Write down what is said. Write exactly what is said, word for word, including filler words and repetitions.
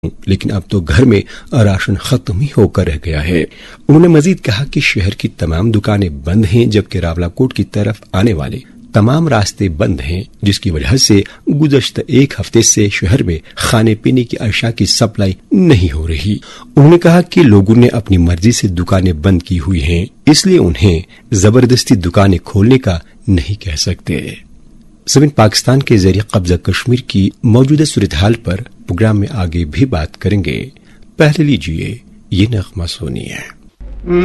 लेकिन अब तो घर में राशन खत्म ही होकर रह गया है। उन्होंने मजीद कहा कि शहर की तमाम दुकानें बंद हैं, जबकि रावलाकोट की तरफ आने वाले तमाम रास्ते बंद हैं, जिसकी वजह से गुज़श्ता एक हफ्ते से शहर में खाने पीने की अशिया की सप्लाई नहीं हो रही। उन्होंने कहा कि लोगों ने अपनी मर्जी से दुकानें बंद की हुई हैं, इसलिए उन्हें जबरदस्ती दुकानें खोलने का नहीं कह सकते। ज़मीन पाकिस्तान के ज़रिए कब्जा कश्मीर की मौजूदा सूरत हाल पर प्रोग्राम में आगे भी बात करेंगे। पहले लीजिए ये नगमा सुनिए।